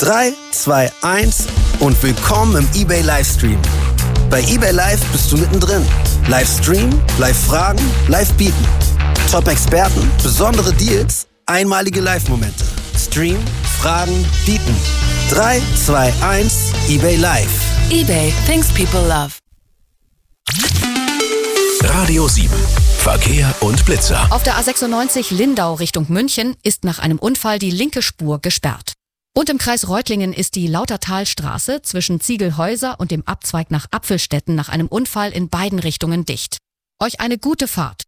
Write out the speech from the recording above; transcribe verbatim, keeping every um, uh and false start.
drei, zwei, eins und willkommen im eBay Livestream. Bei eBay Live bist du mittendrin. Livestream, Live-Fragen, Live-Bieten. Top-Experten, besondere Deals, einmalige Live-Momente. Stream, Fragen, Bieten. drei, zwei, eins, eBay Live. eBay, things people love. Radio sieben. Verkehr und Blitzer. Auf der A sechsundneunzig Lindau Richtung München ist nach einem Unfall die linke Spur gesperrt. Und im Kreis Reutlingen ist die Lautertalstraße zwischen Ziegelhäuser und dem Abzweig nach Apfelstetten nach einem Unfall in beiden Richtungen dicht. Euch eine gute Fahrt.